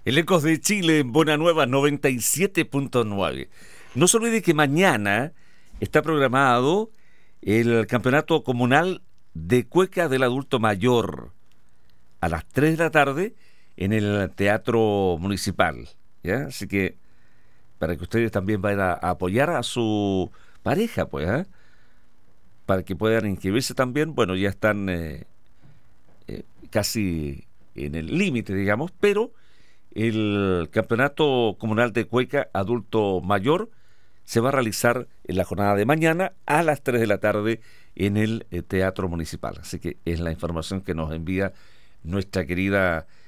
El Ecos de Chile en Buena Nueva 97.9. No se olvide que mañana está programado el Campeonato Comunal de Cueca del Adulto Mayor a las 3 de la tarde en el Teatro Municipal, ¿ya? Así que para que ustedes también vayan a apoyar a su pareja, pues, ¿eh? Para que puedan inscribirse también. Bueno, ya están casi en el límite, digamos, pero el Campeonato Comunal de Cueca Adulto Mayor se va a realizar en la jornada de mañana a las 3 de la tarde en el Teatro Municipal. Así que es la información que nos envía nuestra querida